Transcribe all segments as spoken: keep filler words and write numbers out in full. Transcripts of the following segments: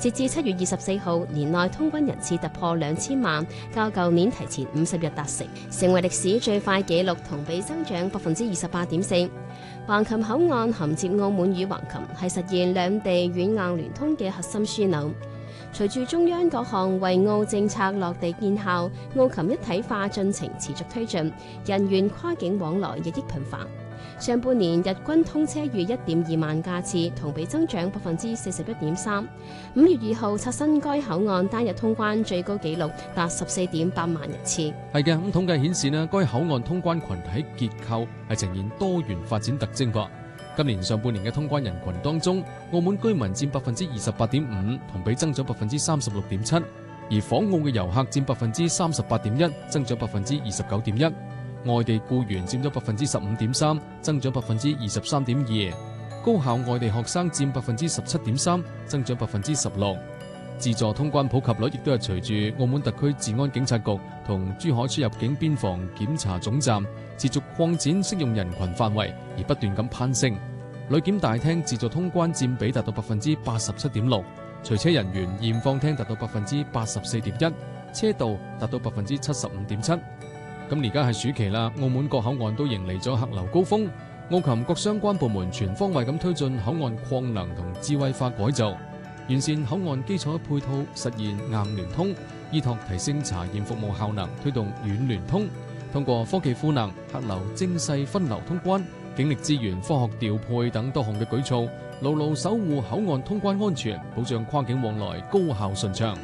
截至七月二十四號，年內通關人次突破兩千萬，較舊年提前五十日達成，成為歷史最快紀錄，同比增長百分之二十八點四。橫琴口岸銜接澳門與橫琴，係實現兩地軟硬聯通嘅核心樞紐。隨住中央各項惠澳政策落地見效，澳琴一體化進程持續推進，人員跨境往來日益頻繁。上半年日均通車逾一點二萬架次，同比增長百分之四十一點三。五月二號刷新該口岸單日通關最高紀錄，達十四點八萬人次。 係嘅，咁統計顯示呢，該口岸通關群體結構係呈現多元發展特徵噃。今年上半年嘅通關人群當中，澳門居民佔百分之二十八點五，同比增長百分之三十六點七；而訪澳嘅遊客佔百分之三十八點一，增長百分之二十九點一。外地僱員佔咗百分之十五點三，增長百分之二十三點二；高校外地學生佔百分之十七點三，增長百分之十六。自助通關普及率亦都係隨住澳門特區治安警察局同珠海出入境邊防檢查總站持續擴展適用人群範圍而不斷咁攀升。旅檢大廳自助通關佔比達到百分之八十七點六，隨車人員驗放廳達到百分之八十四點一，車道達到百分之七十五點七。咁而家係暑期啦，澳門各口岸都迎嚟咗客流高峰。澳琴各相關部門全方位咁推進口岸擴能同智慧化改造，完善口岸基礎配套，實現硬聯通，依託提升查驗服務效能，推動軟聯通。通過科技賦能、客流精細分流通關、警力資源科學調配等多項嘅舉措，牢牢守護口岸通關安全，保障跨境往來高效順暢。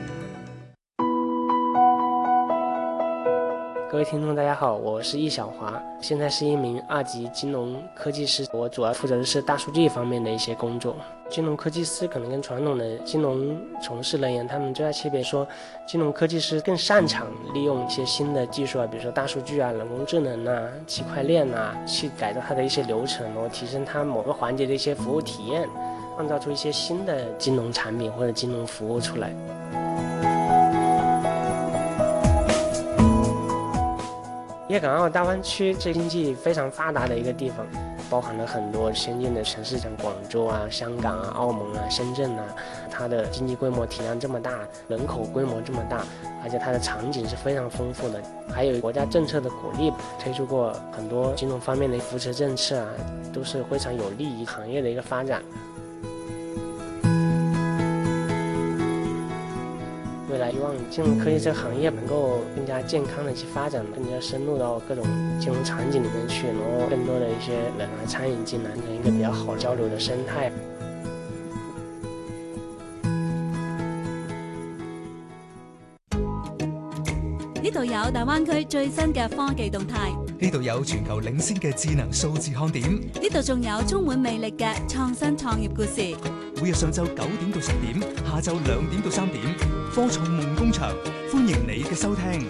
各位聽眾大家好，我是易小華，現在是一名二級金融科技師，我主要負責的是大數據方面的一些工作。金融科技師可能跟傳統的金融從事人員，他們最大區別說，金融科技師更擅長利用一些新的技術啊，比如說大數據啊、人工智能啊、區塊鏈啊，去改造它的一些流程，然後提升它某個環節的一些服務體驗，創造出一些新的金融產品或者金融服務出來。粵港澳大灣區是經濟非常發達的一個地方，包含了很多先進的城市，像廣州啊、香港啊、澳門啊、深圳啊，它的經濟規模體量這麼大，人口規模這麼大，而且它的場景是非常豐富的，還有國家政策的鼓勵，推出過很多金融方面的扶持政策啊，都是非常有利於行業的一個發展。未來希望金融科技這個行業能夠更加健康的去發展，更加深入到各種金融場景裡面去，然後更多的一些人來參與進來，成一個比較好交流的生態。 呢度有大灣區最新嘅科技動態， 呢度有全球領先嘅智能數字看點， 呢度仲有充滿魅力嘅創新創業故事。 每日上晝九點到十點，下晝兩點到三點，科創夢工場，歡迎你嘅收聽。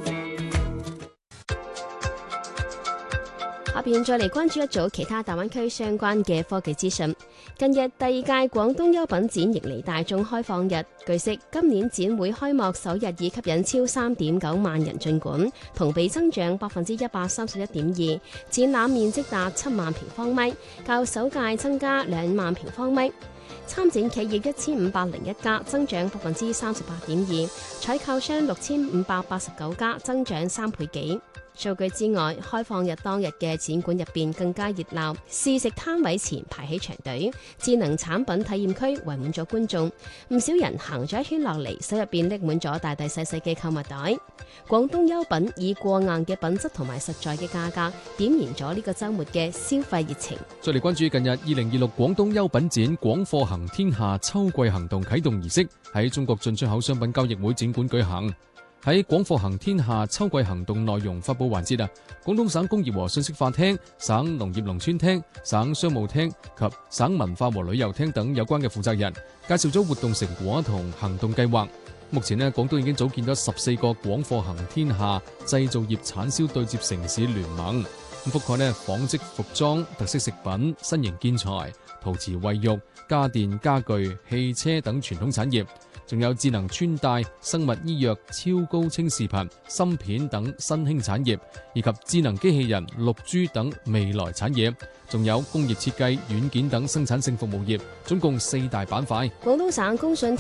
下邊再嚟關注一組其他大灣區相關嘅科技資訊。近日第二屆廣東優品展迎嚟大眾開放日，據悉今年展會開幕首日已吸引超三點九萬人進館，同比增長百分之一百三十一點二，展覽面積達七萬平方米，較首屆增加兩萬平方米。參展企業一千五百零一家，增長百分之三十八點二；採購商六千五百八十九家，增長三倍幾。數據之外，開放日當日嘅展館入邊更加熱鬧，試食攤位前排起長隊，智能產品體驗區圍滿咗觀眾，唔少人行咗一圈落嚟，手入邊拎滿咗大大細細嘅購物袋。廣東優品以過硬嘅品質同埋實在嘅價格，點燃咗呢個週末嘅消費熱情。 再嚟關注近日二零二六廣東優品展廣貨行天下秋季行動啟動儀式喺中國進出口商品交易會展館舉行。喺廣貨行天下秋季行動內容發佈環節啊，廣東省工業和信息化廳、省農業農村廳、省商務廳及省文化和旅遊廳等有關嘅負責人介紹咗活動成果同行動計劃。目前呢，廣東已經組建咗十四個廣貨行天下製造業產銷對接城市聯盟，咁覆蓋呢紡織服裝、特色食品、新型建材、陶瓷衛浴、家電家具、汽車等傳統產業。仲有智能穿戴、生物醫藥、超高清視頻、芯片等新興產業，以及智能機器人、六 G 等未來產業，仲有工業設計、軟件等生產性服務業，總共四大板塊。 廣東省工信